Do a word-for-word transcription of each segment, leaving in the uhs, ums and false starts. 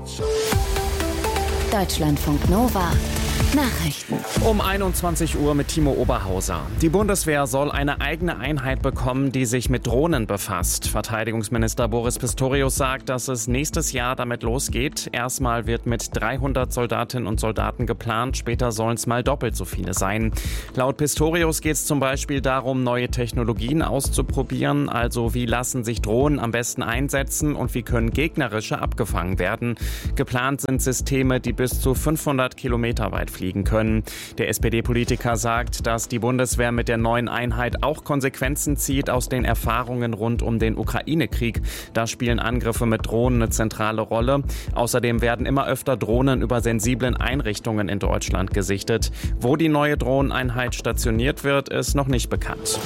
Deutschlandfunk Nova. Nachrichten. Um einundzwanzig Uhr mit Timo Oberhauser. Die Bundeswehr soll eine eigene Einheit bekommen, die sich mit Drohnen befasst. Verteidigungsminister Boris Pistorius sagt, dass es nächstes Jahr damit losgeht. Erstmal wird mit dreihundert Soldatinnen und Soldaten geplant, später sollen es mal doppelt so viele sein. Laut Pistorius geht es zum Beispiel darum, neue Technologien auszuprobieren. Also wie lassen sich Drohnen am besten einsetzen und wie können gegnerische abgefangen werden. Geplant sind Systeme, die bis zu fünfhundert Kilometer weit fliegen können. Der S P D-Politiker sagt, dass die Bundeswehr mit der neuen Einheit auch Konsequenzen zieht aus den Erfahrungen rund um den Ukraine-Krieg. Da spielen Angriffe mit Drohnen eine zentrale Rolle. Außerdem werden immer öfter Drohnen über sensiblen Einrichtungen in Deutschland gesichtet. Wo die neue Drohneneinheit stationiert wird, ist noch nicht bekannt.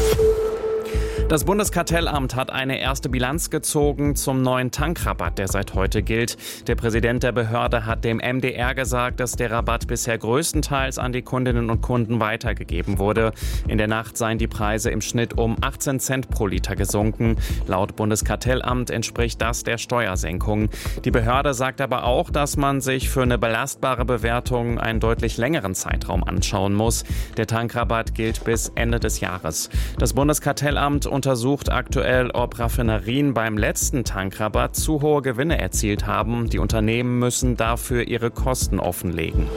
Das Bundeskartellamt hat eine erste Bilanz gezogen zum neuen Tankrabatt, der seit heute gilt. Der Präsident der Behörde hat dem M D R gesagt, dass der Rabatt bisher größtenteils an die Kundinnen und Kunden weitergegeben wurde. In der Nacht seien die Preise im Schnitt um achtzehn Cent pro Liter gesunken. Laut Bundeskartellamt entspricht das der Steuersenkung. Die Behörde sagt aber auch, dass man sich für eine belastbare Bewertung einen deutlich längeren Zeitraum anschauen muss. Der Tankrabatt gilt bis Ende des Jahres. Das Bundeskartellamt untersucht aktuell, ob Raffinerien beim letzten Tankrabatt zu hohe Gewinne erzielt haben. Die Unternehmen müssen dafür ihre Kosten offenlegen.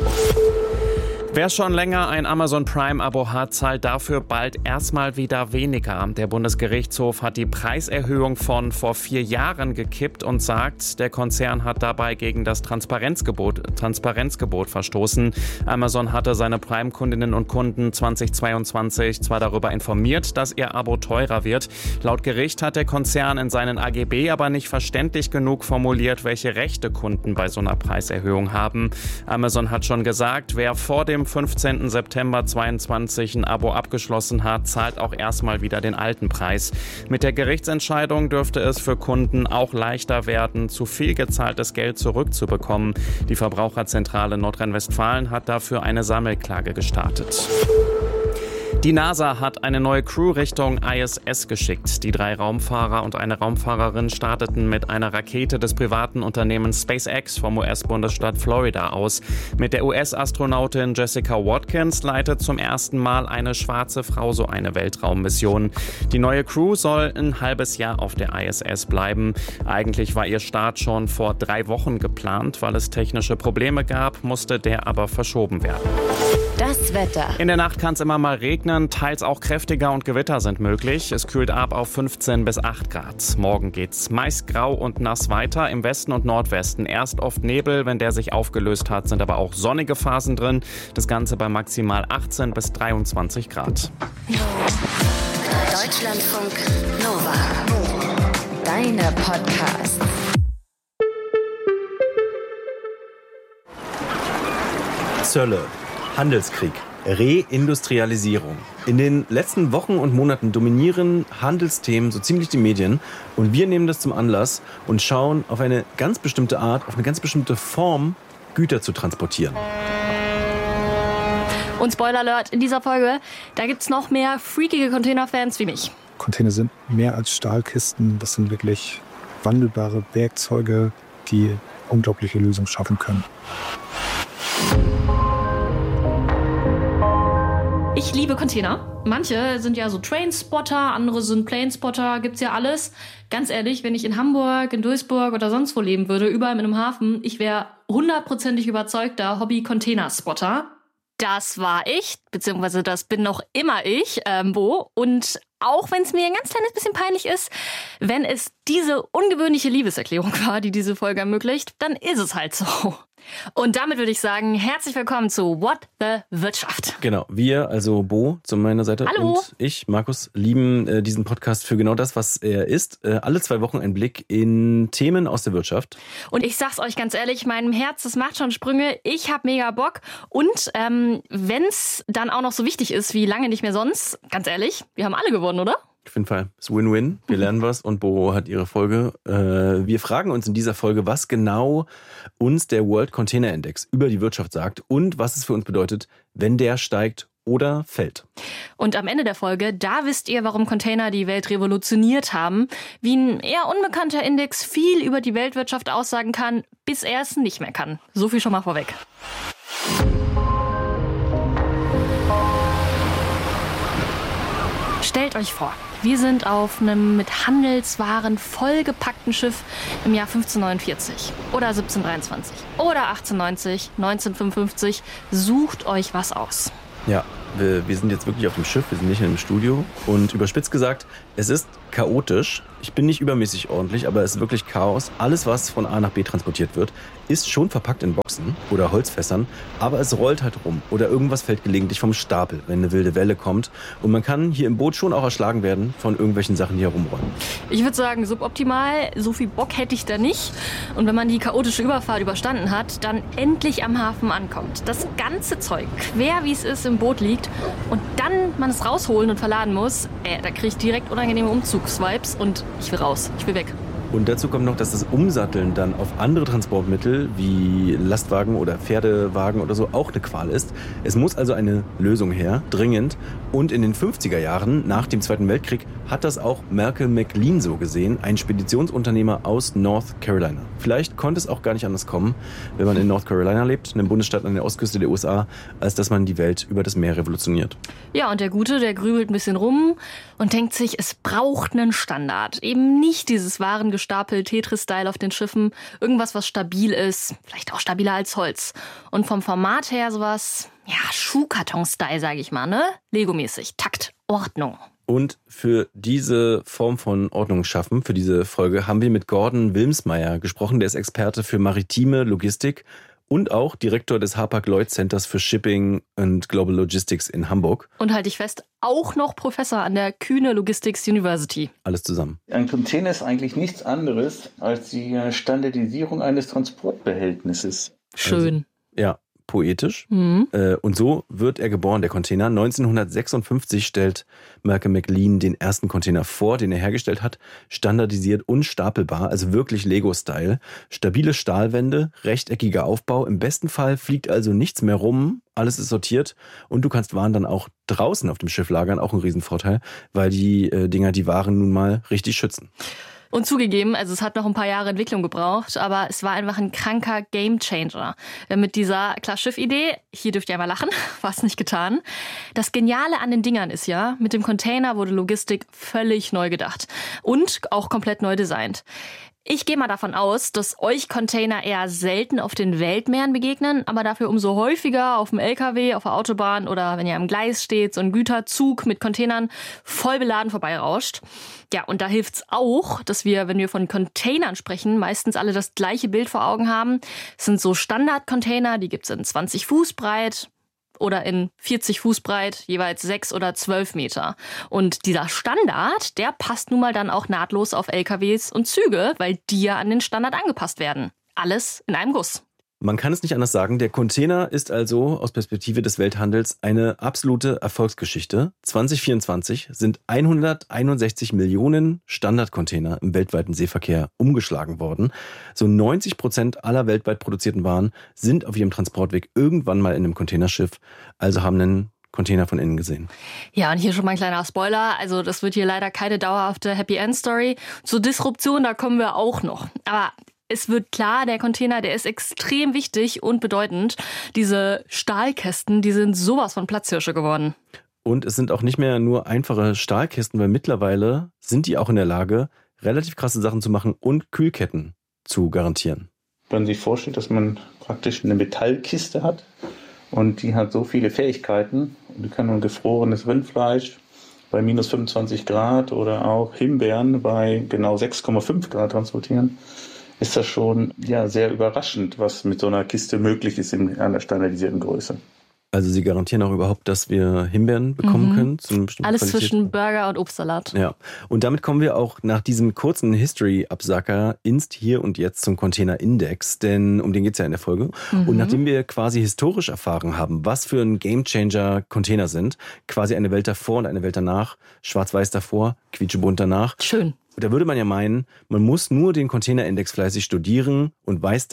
Wer schon länger ein Amazon Prime-Abo hat, zahlt dafür bald erstmal wieder weniger. Der Bundesgerichtshof hat die Preiserhöhung von vor vier Jahren gekippt und sagt, der Konzern hat dabei gegen das Transparenzgebot, Transparenzgebot verstoßen. Amazon hatte seine Prime-Kundinnen und Kunden zweitausendzweiundzwanzig zwar darüber informiert, dass ihr Abo teurer wird. Laut Gericht hat der Konzern in seinen A G B aber nicht verständlich genug formuliert, welche Rechte Kunden bei so einer Preiserhöhung haben. Amazon hat schon gesagt, wer vor dem fünfzehnten September zweiundzwanzig ein Abo abgeschlossen hat, zahlt auch erstmal wieder den alten Preis. Mit der Gerichtsentscheidung dürfte es für Kunden auch leichter werden, zu viel gezahltes Geld zurückzubekommen. Die Verbraucherzentrale Nordrhein-Westfalen hat dafür eine Sammelklage gestartet. Die NASA hat eine neue Crew Richtung I S S geschickt. Die drei Raumfahrer und eine Raumfahrerin starteten mit einer Rakete des privaten Unternehmens SpaceX vom U S-Bundesstaat Florida aus. Mit der U S-Astronautin Jessica Watkins leitet zum ersten Mal eine schwarze Frau so eine Weltraummission. Die neue Crew soll ein halbes Jahr auf der I S S bleiben. Eigentlich war ihr Start schon vor drei Wochen geplant. Weil es technische Probleme gab, musste der aber verschoben werden. Das Wetter. In der Nacht kann es immer mal regnen, teils auch kräftiger und Gewitter sind möglich. Es kühlt ab auf fünfzehn bis acht Grad. Morgen geht's meist grau und nass weiter. Im Westen und Nordwesten erst oft Nebel, wenn der sich aufgelöst hat, sind aber auch sonnige Phasen drin. Das Ganze bei maximal achtzehn bis dreiundzwanzig Grad. Deutschlandfunk Nova. Deine Podcasts. Zölle, Handelskrieg, Reindustrialisierung. In den letzten Wochen und Monaten dominieren Handelsthemen so ziemlich die Medien und wir nehmen das zum Anlass und schauen auf eine ganz bestimmte Art, auf eine ganz bestimmte Form, Güter zu transportieren. Und Spoiler Alert, in dieser Folge, da gibt's noch mehr freakige Containerfans wie mich. Container sind mehr als Stahlkisten, das sind wirklich wandelbare Werkzeuge, die unglaubliche Lösungen schaffen können. Ich liebe Container. Manche sind ja so Trainspotter, andere sind Planespotter, gibt's ja alles. Ganz ehrlich, wenn ich in Hamburg, in Duisburg oder sonst wo leben würde, überall mit einem Hafen, ich wäre hundertprozentig überzeugter Hobby-Container-Spotter. Das war ich, beziehungsweise das bin noch immer ich, ähm, Bo. Und auch wenn es mir ein ganz kleines bisschen peinlich ist, wenn es diese ungewöhnliche Liebeserklärung war, die diese Folge ermöglicht, dann ist es halt so. Und damit würde ich sagen, herzlich willkommen zu What the Wirtschaft. Genau, wir, also Bo zu meiner Seite Hallo. Und ich, Markus, lieben äh, diesen Podcast für genau das, was er ist. Äh, alle zwei Wochen ein Blick in Themen aus der Wirtschaft. Und ich sag's euch ganz ehrlich, meinem Herz, das macht schon Sprünge. Ich hab mega Bock. Und ähm, wenn's dann auch noch so wichtig ist wie lange nicht mehr sonst, ganz ehrlich, wir haben alle gewonnen, oder? Auf jeden Fall. Es ist Win-Win. Wir lernen was und Bo hat ihre Folge. Äh, wir fragen uns in dieser Folge, was genau uns der World Container Index über die Wirtschaft sagt und was es für uns bedeutet, wenn der steigt oder fällt. Und am Ende der Folge, da wisst ihr, warum Container die Welt revolutioniert haben, wie ein eher unbekannter Index viel über die Weltwirtschaft aussagen kann, bis er es nicht mehr kann. So viel schon mal vorweg. Stellt euch vor, wir sind auf einem mit Handelswaren vollgepackten Schiff im Jahr fünfzehnhundertneunundvierzig oder siebzehnhundertdreiundzwanzig oder achtzehnhundertneunzig, neunzehnhundertfünfundfünfzig. Sucht euch was aus. Ja, wir, wir sind jetzt wirklich auf dem Schiff, wir sind nicht in einem Studio. Und überspitzt gesagt, es ist chaotisch. Ich bin nicht übermäßig ordentlich, aber es ist wirklich Chaos. Alles, was von A nach B transportiert wird, ist schon verpackt in Boxen oder Holzfässern, aber es rollt halt rum oder irgendwas fällt gelegentlich vom Stapel, wenn eine wilde Welle kommt. Und man kann hier im Boot schon auch erschlagen werden von irgendwelchen Sachen, die herumrollen. Ich würde sagen, suboptimal. So viel Bock hätte ich da nicht. Und wenn man die chaotische Überfahrt überstanden hat, dann endlich am Hafen ankommt. Das ganze Zeug, quer wie es ist, im Boot liegt und dann man es rausholen und verladen muss, äh, da kriege ich direkt unangenehme Umzugsvibes und ich will raus, ich will weg. Und dazu kommt noch, dass das Umsatteln dann auf andere Transportmittel wie Lastwagen oder Pferdewagen oder so auch eine Qual ist. Es muss also eine Lösung her, dringend. Und in den fünfziger Jahren, nach dem Zweiten Weltkrieg, hat das auch Malcolm McLean so gesehen, ein Speditionsunternehmer aus North Carolina. Vielleicht konnte es auch gar nicht anders kommen, wenn man in North Carolina lebt, einem Bundesstaat an der Ostküste der U S A, als dass man die Welt über das Meer revolutioniert. Ja, und der Gute, der grübelt ein bisschen rum und denkt sich, es braucht einen Standard. Eben nicht dieses Warengestapel Tetris-Style auf den Schiffen, irgendwas, was stabil ist, vielleicht auch stabiler als Holz. Und vom Format her sowas, ja, Schuhkarton-Style, sage ich mal, ne? Lego-mäßig, Takt, Ordnung. Und für diese Form von Ordnung schaffen, für diese Folge, haben wir mit Gordon Wilmsmeyer gesprochen. Der ist Experte für maritime Logistik und auch Direktor des Hapag-Lloyd Centers für Shipping and Global Logistics in Hamburg. Und halte ich fest, auch noch Professor an der Kühne Logistics University. Alles zusammen. Ein Container ist eigentlich nichts anderes als die Standardisierung eines Transportbehältnisses. Schön. Also, ja. Poetisch. Mhm. Und so wird er geboren, der Container. neunzehnhundertsechsundfünfzig stellt Malcolm McLean den ersten Container vor, den er hergestellt hat. Standardisiert und stapelbar, also wirklich Lego-Style. Stabile Stahlwände, rechteckiger Aufbau. Im besten Fall fliegt also nichts mehr rum. Alles ist sortiert und du kannst Waren dann auch draußen auf dem Schiff lagern. Auch ein Riesenvorteil, weil die äh, Dinger die Waren nun mal richtig schützen. Und zugegeben, also es hat noch ein paar Jahre Entwicklung gebraucht, aber es war einfach ein kranker Gamechanger. Mit dieser Klar-Schiff-Idee, hier dürft ihr einmal lachen, war es nicht getan. Das Geniale an den Dingern ist ja, mit dem Container wurde Logistik völlig neu gedacht und auch komplett neu designt. Ich gehe mal davon aus, dass euch Container eher selten auf den Weltmeeren begegnen, aber dafür umso häufiger auf dem L K W, auf der Autobahn oder wenn ihr am Gleis steht, so ein Güterzug mit Containern voll beladen vorbeirauscht. Ja, und da hilft's auch, dass wir, wenn wir von Containern sprechen, meistens alle das gleiche Bild vor Augen haben. Es sind so Standard-Container, die gibt's in zwanzig Fuß breit oder in vierzig Fuß breit, jeweils sechs oder zwölf Meter. Und dieser Standard, der passt nun mal dann auch nahtlos auf L K Ws und Züge, weil die ja an den Standard angepasst werden. Alles in einem Guss. Man kann es nicht anders sagen. Der Container ist also aus Perspektive des Welthandels eine absolute Erfolgsgeschichte. zwanzig vierundzwanzig sind hunderteinundsechzig Millionen Standardcontainer im weltweiten Seeverkehr umgeschlagen worden. So neunzig Prozent aller weltweit produzierten Waren sind auf ihrem Transportweg irgendwann mal in einem Containerschiff, also haben einen Container von innen gesehen. Ja, und hier schon mal ein kleiner Spoiler. Also das wird hier leider keine dauerhafte Happy-End-Story. Zur Disruption, da kommen wir auch noch. Aber es wird klar, der Container, der ist extrem wichtig und bedeutend. Diese Stahlkästen, die sind sowas von Platzhirsche geworden. Und es sind auch nicht mehr nur einfache Stahlkästen, weil mittlerweile sind die auch in der Lage, relativ krasse Sachen zu machen und Kühlketten zu garantieren. Wenn man sich vorstellt, dass man praktisch eine Metallkiste hat und die hat so viele Fähigkeiten und die kann nun gefrorenes Rindfleisch bei minus fünfundzwanzig Grad oder auch Himbeeren bei genau sechs Komma fünf Grad transportieren, ist das schon ja, sehr überraschend, was mit so einer Kiste möglich ist in einer standardisierten Größe. Also Sie garantieren auch überhaupt, dass wir Himbeeren bekommen mhm. können? Zu einer bestimmten Alles Qualität? Zwischen Burger und Obstsalat. Ja, und damit kommen wir auch nach diesem kurzen History-Absacker ins Hier und Jetzt zum Container-Index, denn um den geht's ja in der Folge. Mhm. Und nachdem wir quasi historisch erfahren haben, was für ein Gamechanger Container sind, quasi eine Welt davor und eine Welt danach, schwarz-weiß davor, quietschebunt danach. Schön. Da würde man ja meinen, man muss nur den Container-Index fleißig studieren und weiß dann,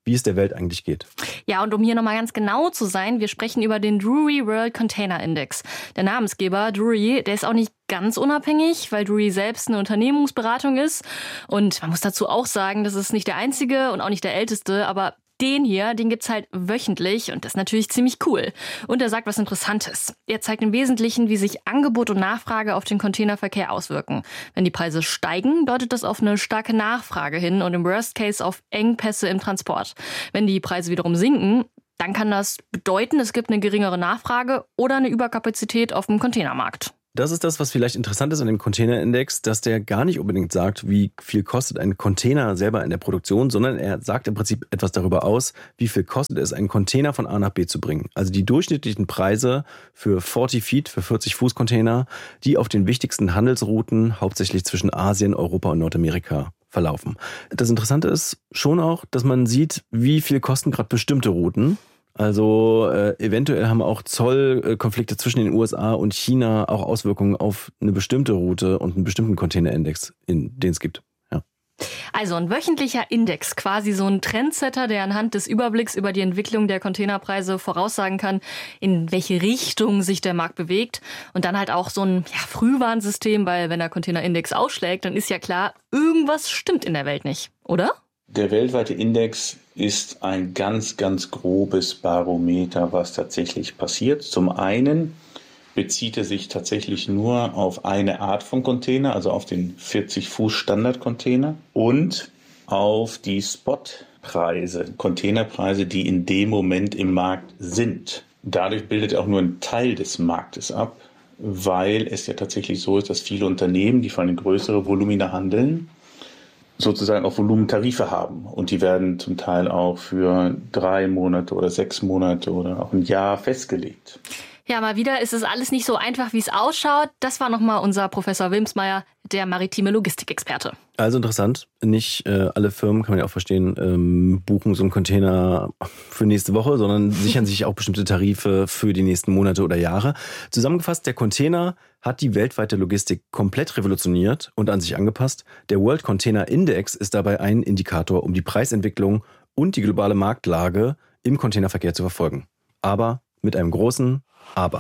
wie es der Welt eigentlich geht. Ja, und um hier nochmal ganz genau zu sein, wir sprechen über den Drewry World Container Index. Der Namensgeber Drewry, der ist auch nicht ganz unabhängig, weil Drewry selbst eine Unternehmensberatung ist. Und man muss dazu auch sagen, das ist nicht der einzige und auch nicht der älteste, aber den hier, den gibt's halt wöchentlich und das ist natürlich ziemlich cool. Und er sagt was Interessantes. Er zeigt im Wesentlichen, wie sich Angebot und Nachfrage auf den Containerverkehr auswirken. Wenn die Preise steigen, deutet das auf eine starke Nachfrage hin und im Worst Case auf Engpässe im Transport. Wenn die Preise wiederum sinken, dann kann das bedeuten, es gibt eine geringere Nachfrage oder eine Überkapazität auf dem Containermarkt. Das ist das, was vielleicht interessant ist an dem Containerindex, dass der gar nicht unbedingt sagt, wie viel kostet ein Container selber in der Produktion, sondern er sagt im Prinzip etwas darüber aus, wie viel kostet es, einen Container von A nach B zu bringen. Also die durchschnittlichen Preise für vierzig Feet, für vierzig Fuß Container, die auf den wichtigsten Handelsrouten, hauptsächlich zwischen Asien, Europa und Nordamerika, verlaufen. Das Interessante ist schon auch, dass man sieht, wie viel kosten gerade bestimmte Routen. Also äh, eventuell haben auch Zollkonflikte zwischen den U S A und China auch Auswirkungen auf eine bestimmte Route und einen bestimmten Containerindex, in den es gibt. Ja. Also ein wöchentlicher Index, quasi so ein Trendsetter, der anhand des Überblicks über die Entwicklung der Containerpreise voraussagen kann, in welche Richtung sich der Markt bewegt. Und dann halt auch so ein ja, Frühwarnsystem, weil wenn der Containerindex ausschlägt, dann ist ja klar, irgendwas stimmt in der Welt nicht, oder? Der weltweite Index ist ein ganz, ganz grobes Barometer, was tatsächlich passiert. Zum einen bezieht er sich tatsächlich nur auf eine Art von Container, also auf den vierzig Fuß Standardcontainer und auf die Spotpreise, Containerpreise, die in dem Moment im Markt sind. Dadurch bildet er auch nur einen Teil des Marktes ab, weil es ja tatsächlich so ist, dass viele Unternehmen, die vor allem größere Volumina handeln, sozusagen auch Volumentarife haben. Und die werden zum Teil auch für drei Monate oder sechs Monate oder auch ein Jahr festgelegt. Ja, mal wieder ist es alles nicht so einfach, wie es ausschaut. Das war nochmal unser Professor Wilmsmeier, der maritime Logistikexperte. Also interessant. Nicht äh, alle Firmen, kann man ja auch verstehen, ähm, buchen so einen Container für nächste Woche, sondern sichern sich auch bestimmte Tarife für die nächsten Monate oder Jahre. Zusammengefasst, der Container hat die weltweite Logistik komplett revolutioniert und an sich angepasst. Der World Container Index ist dabei ein Indikator, um die Preisentwicklung und die globale Marktlage im Containerverkehr zu verfolgen. Aber mit einem großen Aber.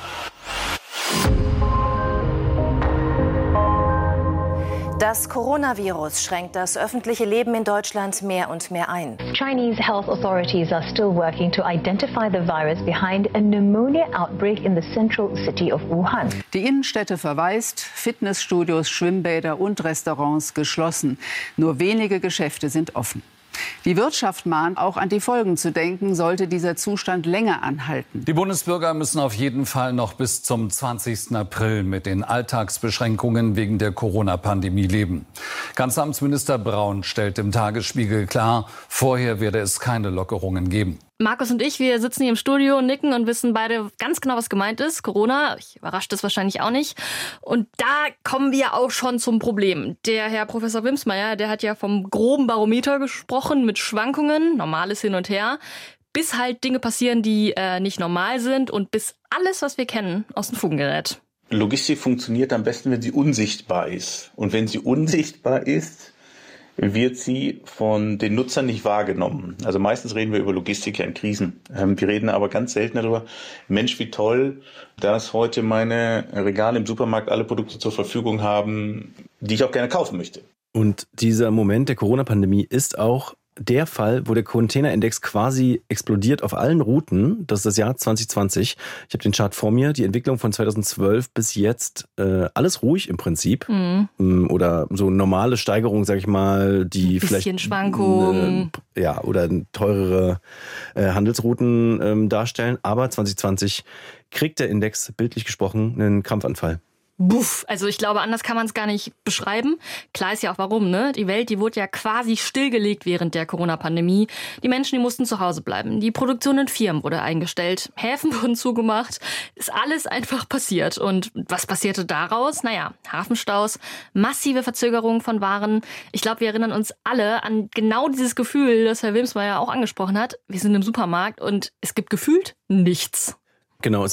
Das Coronavirus schränkt das öffentliche Leben in Deutschland mehr und mehr ein. Chinese health authorities are still working to identify the virus behind a pneumonia outbreak in the central city of Wuhan. Die Innenstädte verwaist, Fitnessstudios, Schwimmbäder und Restaurants geschlossen. Nur wenige Geschäfte sind offen. Die Wirtschaft mahnt, auch an die Folgen zu denken, sollte dieser Zustand länger anhalten. Die Bundesbürger müssen auf jeden Fall noch bis zum zwanzigsten April mit den Alltagsbeschränkungen wegen der Corona-Pandemie leben. Kanzleramtsminister Braun stellt im Tagesspiegel klar, vorher werde es keine Lockerungen geben. Markus und ich, wir sitzen hier im Studio, nicken und wissen beide ganz genau, was gemeint ist. Corona, ich überrascht das wahrscheinlich auch nicht. Und da kommen wir auch schon zum Problem. Der Herr Professor Wilmsmeier, der hat ja vom groben Barometer gesprochen mit Schwankungen, normales Hin und Her, bis halt Dinge passieren, die äh, nicht normal sind und bis alles, was wir kennen, aus den Fugen gerät. Logistik funktioniert am besten, wenn sie unsichtbar ist. Und wenn sie unsichtbar ist, wird sie von den Nutzern nicht wahrgenommen. Also meistens reden wir über Logistik ja in Krisen. Wir reden aber ganz selten darüber, Mensch, wie toll, dass heute meine Regale im Supermarkt alle Produkte zur Verfügung haben, die ich auch gerne kaufen möchte. Und dieser Moment der Corona-Pandemie ist auch der Fall, wo der Containerindex quasi explodiert auf allen Routen. Das ist das Jahr zwanzig zwanzig. Ich habe den Chart vor mir. Die Entwicklung von zweitausendzwölf bis jetzt, äh, alles ruhig im Prinzip. Mhm. Oder so normale Steigerung, sag ich mal, die bisschen vielleicht Schwankungen. Äh, ja, oder teurere äh, Handelsrouten ähm, darstellen. Aber zwanzig zwanzig kriegt der Index, bildlich gesprochen, einen Krampfanfall. Buff, also ich glaube, anders kann man es gar nicht beschreiben. Klar ist ja auch warum, ne? Die Welt, die wurde ja quasi stillgelegt während der Corona-Pandemie. Die Menschen, die mussten zu Hause bleiben. Die Produktion in Firmen wurde eingestellt. Häfen wurden zugemacht. Ist alles einfach passiert. Und was passierte daraus? Naja, Hafenstaus, massive Verzögerungen von Waren. Ich glaube, wir erinnern uns alle an genau dieses Gefühl, das Herr Wilmsmeier auch angesprochen hat. Wir sind im Supermarkt und es gibt gefühlt nichts. Genau, es waren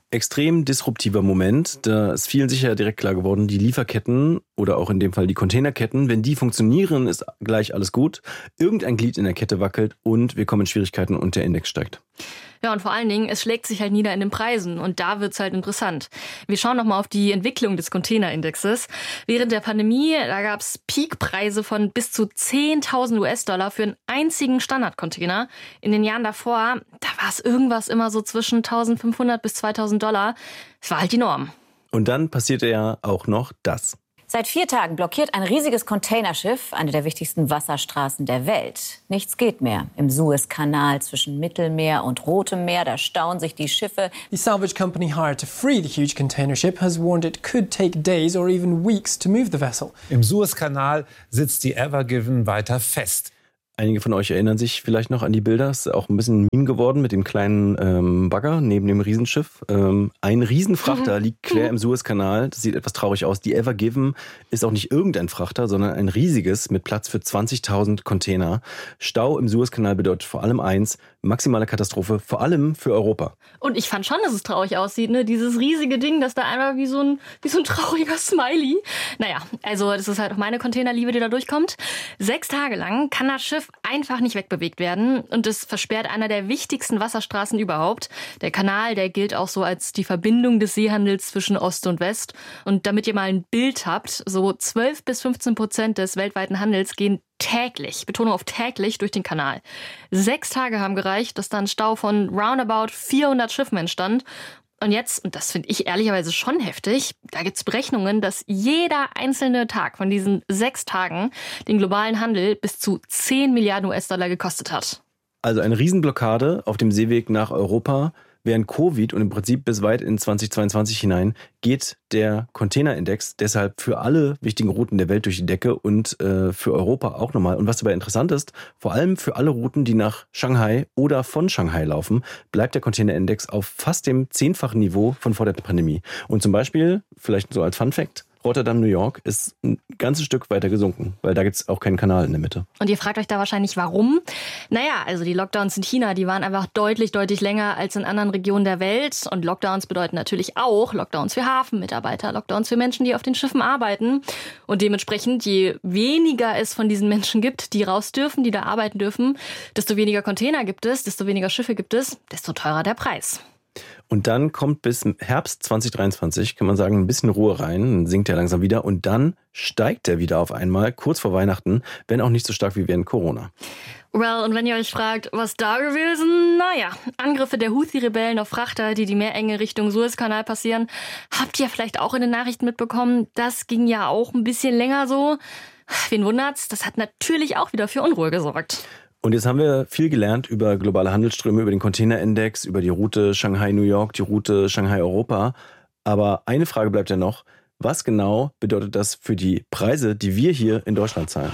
extrem disruptiver Moment. Da ist vielen sicher direkt klar geworden, die Lieferketten oder auch in dem Fall die Containerketten, wenn die funktionieren, ist gleich alles gut. Irgendein Glied in der Kette wackelt und wir kommen in Schwierigkeiten und der Index steigt. Ja, und vor allen Dingen, es schlägt sich halt nieder in den Preisen und da wird's halt interessant. Wir schauen nochmal auf die Entwicklung des Containerindexes. Während der Pandemie, da gab's Peakpreise von bis zu zehntausend US-Dollar für einen einzigen Standardcontainer. In den Jahren davor, da war es irgendwas immer so zwischen eintausendfünfhundert bis zweitausend Dollar. Das war halt die Norm. Und dann passierte ja auch noch das. Seit vier Tagen blockiert ein riesiges Containerschiff eine der wichtigsten Wasserstraßen der Welt. Nichts geht mehr. Im Suezkanal zwischen Mittelmeer und Rotem Meer, da stauen sich die Schiffe. The salvage company hired to free the huge container ship has warned it could take days or even weeks to move the vessel. Im Suezkanal sitzt die Ever Given weiter fest. Einige von euch erinnern sich vielleicht noch an die Bilder. Es ist auch ein bisschen ein Meme geworden mit dem kleinen ähm, Bagger neben dem Riesenschiff. Ähm, ein Riesenfrachter liegt quer im Suezkanal. Das sieht etwas traurig aus. Die Ever Given ist auch nicht irgendein Frachter, sondern ein riesiges mit Platz für zwanzigtausend Container. Stau im Suezkanal bedeutet vor allem eins, maximale Katastrophe, vor allem für Europa. Und ich fand schon, dass es traurig aussieht, ne? Dieses riesige Ding, das da einfach wie so ein, wie so ein trauriger Smiley. Naja, also das ist halt auch meine Containerliebe, die da durchkommt. Sechs Tage lang kann das Schiff einfach nicht wegbewegt werden und es versperrt einer der wichtigsten Wasserstraßen überhaupt. Der Kanal, der gilt auch so als die Verbindung des Seehandels zwischen Ost und West. Und damit ihr mal ein Bild habt, so zwölf bis fünfzehn Prozent des weltweiten Handels gehen täglich, Betonung auf täglich, durch den Kanal. Sechs Tage haben gereicht, dass da ein Stau von roundabout vierhundert Schiffen entstand. Und jetzt, und das finde ich ehrlicherweise schon heftig, da gibt's Berechnungen, dass jeder einzelne Tag von diesen sechs Tagen den globalen Handel bis zu zehn Milliarden US-Dollar gekostet hat. Also eine Riesenblockade auf dem Seeweg nach Europa. Während Covid und im Prinzip bis weit in zweitausendzweiundzwanzig hinein geht der Containerindex deshalb für alle wichtigen Routen der Welt durch die Decke und äh, für Europa auch nochmal. Und was dabei interessant ist, vor allem für alle Routen, die nach Shanghai oder von Shanghai laufen, bleibt der Containerindex auf fast dem zehnfachen Niveau von vor der Pandemie. Und zum Beispiel, vielleicht so als Fun Fact, Rotterdam, New York ist ein ganzes Stück weiter gesunken, weil da gibt's auch keinen Kanal in der Mitte. Und ihr fragt euch da wahrscheinlich, warum? Naja, also die Lockdowns in China, die waren einfach deutlich, deutlich länger als in anderen Regionen der Welt. Und Lockdowns bedeuten natürlich auch Lockdowns für Hafenmitarbeiter, Lockdowns für Menschen, die auf den Schiffen arbeiten. Und dementsprechend, je weniger es von diesen Menschen gibt, die raus dürfen, die da arbeiten dürfen, desto weniger Container gibt es, desto weniger Schiffe gibt es, desto teurer der Preis. Und dann kommt bis Herbst zwanzig dreiundzwanzig, kann man sagen, ein bisschen Ruhe rein, dann sinkt er langsam wieder und dann steigt er wieder auf einmal, kurz vor Weihnachten, wenn auch nicht so stark wie während Corona. Well, und wenn ihr euch fragt, was da gewesen? Naja, Angriffe der Houthi-Rebellen auf Frachter, die die Meerenge Richtung Suezkanal passieren, habt ihr vielleicht auch in den Nachrichten mitbekommen. Das ging ja auch ein bisschen länger so. Wen wundert's? Das hat natürlich auch wieder für Unruhe gesorgt. Und jetzt haben wir viel gelernt über globale Handelsströme, über den Containerindex, über die Route Shanghai-New York, die Route Shanghai-Europa. Aber eine Frage bleibt ja noch. Was genau bedeutet das für die Preise, die wir hier in Deutschland zahlen?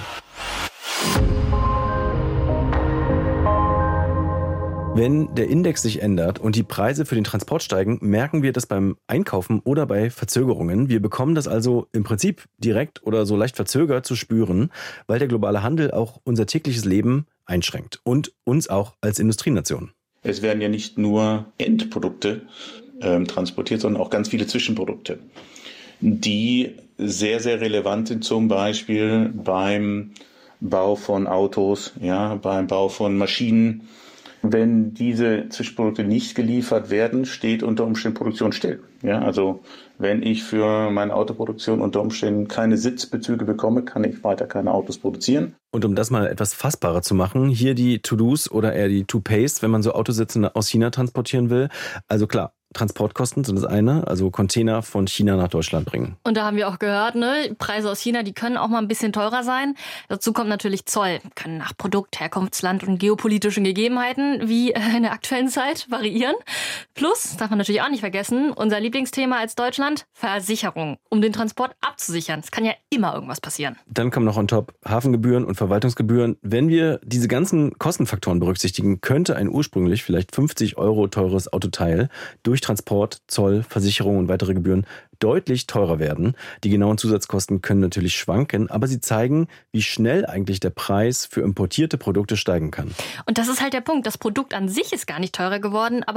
Wenn der Index sich ändert und die Preise für den Transport steigen, merken wir das beim Einkaufen oder bei Verzögerungen. Wir bekommen das also im Prinzip direkt oder so leicht verzögert zu spüren, weil der globale Handel auch unser tägliches Leben einschränkt und uns auch als Industrienation. Es werden ja nicht nur Endprodukte ähm, transportiert, sondern auch ganz viele Zwischenprodukte, die sehr, sehr relevant sind, zum Beispiel beim Bau von Autos, ja, beim Bau von Maschinen. Wenn diese Zwischenprodukte nicht geliefert werden, steht unter Umständen Produktion still. Ja, also wenn ich für meine Autoproduktion unter Umständen keine Sitzbezüge bekomme, kann ich weiter keine Autos produzieren. Und um das mal etwas fassbarer zu machen, hier die To-Dos oder eher die To-Pays, wenn man so Autositze aus China transportieren will. Also klar, Transportkosten sind das eine, also Container von China nach Deutschland bringen. Und da haben wir auch gehört, ne, Preise aus China, die können auch mal ein bisschen teurer sein. Dazu kommt natürlich Zoll, können nach Produkt, Herkunftsland und geopolitischen Gegebenheiten wie in der aktuellen Zeit variieren. Plus, darf man natürlich auch nicht vergessen, unser Lieblingsthema als Deutschland, Versicherung, um den Transport abzusichern. Es kann ja immer irgendwas passieren. Dann kommen noch on top Hafengebühren und Verwaltungsgebühren. Wenn wir diese ganzen Kostenfaktoren berücksichtigen, könnte ein ursprünglich vielleicht fünfzig Euro teures Autoteil durch Transport, Zoll, Versicherung und weitere Gebühren deutlich teurer werden. Die genauen Zusatzkosten können natürlich schwanken, aber sie zeigen, wie schnell eigentlich der Preis für importierte Produkte steigen kann. Und das ist halt der Punkt. Das Produkt an sich ist gar nicht teurer geworden, aber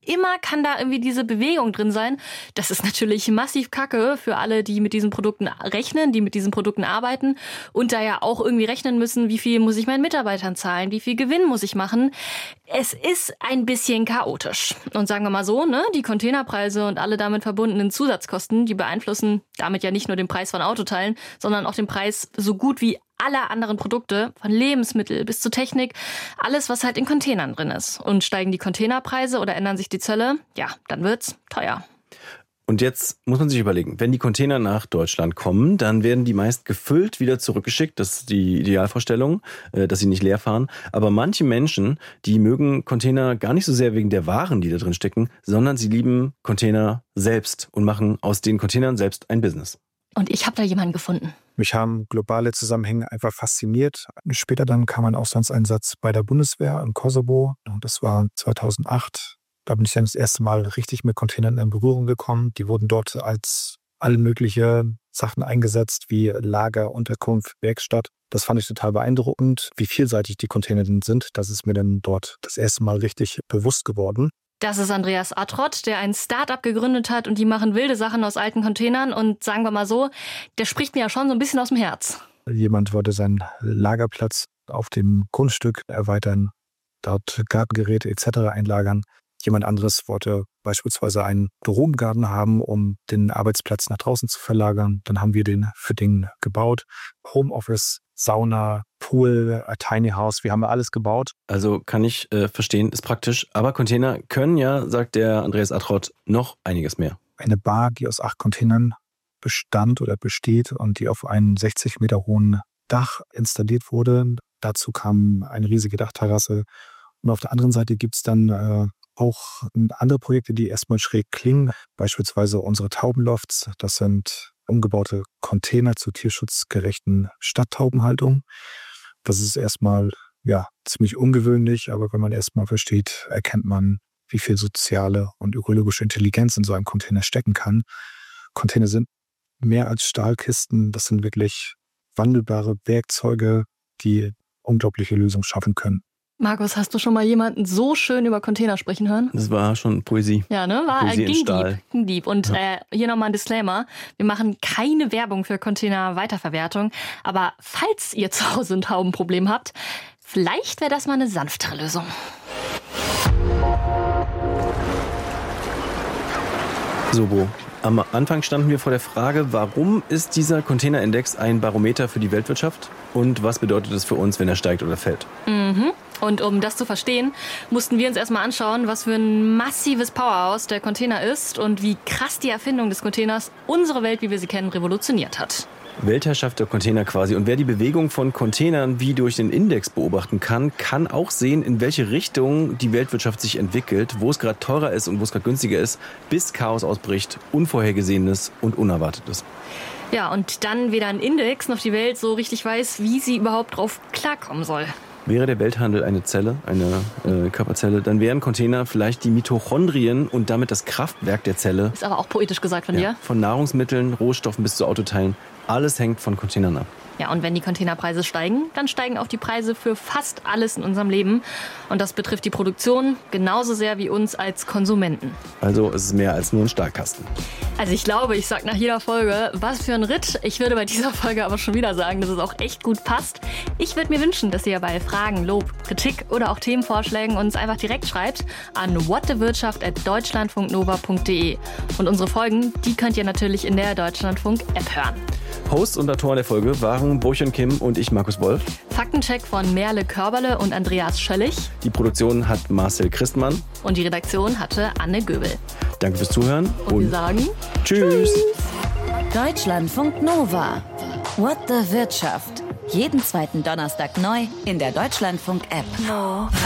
immer kann da irgendwie diese Bewegung drin sein. Das ist natürlich massiv Kacke für alle, die mit diesen Produkten rechnen, die mit diesen Produkten arbeiten und da ja auch irgendwie rechnen müssen, wie viel muss ich meinen Mitarbeitern zahlen, wie viel Gewinn muss ich machen. Es ist ein bisschen chaotisch. Und sagen wir mal so, ne, die Containerpreise und alle damit verbundenen Zusatzkosten, die beeinflussen damit ja nicht nur den Preis von Autoteilen, sondern auch den Preis so gut wie aller anderen Produkte, von Lebensmittel bis zu Technik, alles, was halt in Containern drin ist. Und steigen die Containerpreise oder ändern sich die Zölle, ja, dann wird's teuer. Und jetzt muss man sich überlegen, wenn die Container nach Deutschland kommen, dann werden die meist gefüllt wieder zurückgeschickt. Das ist die Idealvorstellung, dass sie nicht leer fahren. Aber manche Menschen, die mögen Container gar nicht so sehr wegen der Waren, die da drin stecken, sondern sie lieben Container selbst und machen aus den Containern selbst ein Business. Und ich habe da jemanden gefunden. Mich haben globale Zusammenhänge einfach fasziniert. Später dann kam ein Auslandseinsatz bei der Bundeswehr in Kosovo. Und das war zweitausendacht. Da bin ich dann das erste Mal richtig mit Containern in Berührung gekommen. Die wurden dort als alle mögliche Sachen eingesetzt, wie Lager, Unterkunft, Werkstatt. Das fand ich total beeindruckend, wie vielseitig die Container denn sind. Das ist mir dann dort das erste Mal richtig bewusst geworden. Das ist Andreas Attrott, der ein Start-up gegründet hat und die machen wilde Sachen aus alten Containern. Und sagen wir mal so, der spricht mir ja schon so ein bisschen aus dem Herz. Jemand wollte seinen Lagerplatz auf dem Grundstück erweitern, dort Gartengeräte et cetera einlagern. Jemand anderes wollte beispielsweise einen Drogengarten haben, um den Arbeitsplatz nach draußen zu verlagern. Dann haben wir den für den gebaut. Homeoffice, Sauna, Pool, Tiny House, wir haben ja alles gebaut. Also kann ich äh, verstehen, ist praktisch. Aber Container können ja, sagt der Andreas Attrott, noch einiges mehr. Eine Bar, die aus acht Containern bestand oder besteht und die auf einem sechzig Meter hohen Dach installiert wurde. Dazu kam eine riesige Dachterrasse. Und auf der anderen Seite gibt es dann äh, auch andere Projekte, die erstmal schräg klingen. Beispielsweise unsere Taubenlofts. Das sind umgebaute Container zur tierschutzgerechten Stadttaubenhaltung. Das ist erstmal ja ziemlich ungewöhnlich, aber wenn man erstmal versteht, erkennt man, wie viel soziale und ökologische Intelligenz in so einem Container stecken kann. Container sind mehr als Stahlkisten. Das sind wirklich wandelbare Werkzeuge, die unglaubliche Lösungen schaffen können. Markus, hast du schon mal jemanden so schön über Container sprechen hören? Das war schon Poesie. Ja, ne? War Poesie äh, ging in Stahl. deep, ging deep. Und ja. äh, hier nochmal ein Disclaimer. Wir machen keine Werbung für Container-Weiterverwertung. Aber falls ihr zu Hause ein Taubenproblem habt, vielleicht wäre das mal eine sanftere Lösung. So, Bo. Am Anfang standen wir vor der Frage, warum ist dieser Containerindex ein Barometer für die Weltwirtschaft? Und was bedeutet es für uns, wenn er steigt oder fällt? Mhm. Und um das zu verstehen, mussten wir uns erstmal anschauen, was für ein massives Powerhouse der Container ist und wie krass die Erfindung des Containers unsere Welt, wie wir sie kennen, revolutioniert hat. Weltherrschaft der Container quasi. Und wer die Bewegung von Containern wie durch den Index beobachten kann, kann auch sehen, in welche Richtung die Weltwirtschaft sich entwickelt, wo es gerade teurer ist und wo es gerade günstiger ist, bis Chaos ausbricht, Unvorhergesehenes und Unerwartetes. Ja, und dann weder ein Index noch die Welt so richtig weiß, wie sie überhaupt drauf klarkommen soll. Wäre der Welthandel eine Zelle, eine äh, Körperzelle, dann wären Container vielleicht die Mitochondrien und damit das Kraftwerk der Zelle. Ist aber auch poetisch gesagt von ja, dir. Von Nahrungsmitteln, Rohstoffen bis zu Autoteilen. Alles hängt von Containern ab. Ja, und wenn die Containerpreise steigen, dann steigen auch die Preise für fast alles in unserem Leben. Und das betrifft die Produktion genauso sehr wie uns als Konsumenten. Also es ist mehr als nur ein Stahlkasten. Also ich glaube, ich sag nach jeder Folge, was für ein Ritt. Ich würde bei dieser Folge aber schon wieder sagen, dass es auch echt gut passt. Ich würde mir wünschen, dass ihr bei Fragen, Lob, Kritik oder auch Themenvorschlägen uns einfach direkt schreibt an whatthewirtschaft at deutschlandfunknova punkt de. Und unsere Folgen, die könnt ihr natürlich in der Deutschlandfunk-App hören. Hosts und Autoren der Folge waren Bochum Kim und ich, Markus Wolf. Faktencheck von Merle Körberle und Andreas Schöllig. Die Produktion hat Marcel Christmann. Und die Redaktion hatte Anne Göbel. Danke fürs Zuhören. Und, und wir sagen Tschüss. Tschüss. Deutschlandfunk Nova. What the Wirtschaft. Jeden zweiten Donnerstag neu in der Deutschlandfunk-App. No.